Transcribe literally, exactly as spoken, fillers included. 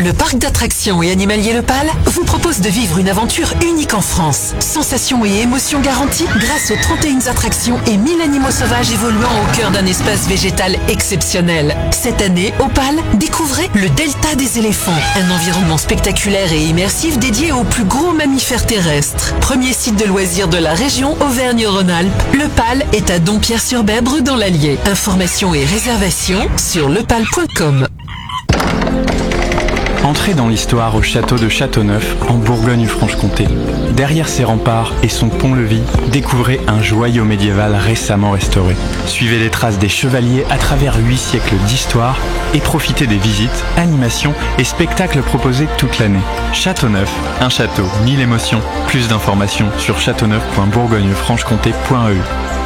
Le parc d'attractions et animalier Le Pal vous propose de vivre une aventure unique en France. Sensations et émotions garanties grâce aux trente et une attractions et mille animaux sauvages évoluant au cœur d'un espace végétal exceptionnel. Cette année, au Pal, découvrez le Delta des éléphants, un environnement spectaculaire et immersif dédié aux plus gros mammifères terrestres. Premier site de loisirs de la région Auvergne-Rhône-Alpes, Le Pal est à Dompierre-sur-Bèbre dans l'Allier. Informations et réservations sur lepal point com. Entrez dans l'histoire au château de Châteauneuf, en Bourgogne-Franche-Comté. Derrière ses remparts et son pont-levis, découvrez un joyau médiéval récemment restauré. Suivez les traces des chevaliers à travers huit siècles d'histoire et profitez des visites, animations et spectacles proposés toute l'année. Châteauneuf, un château, mille émotions. Plus d'informations sur châteauneuf point bourgogne franche comté point e u.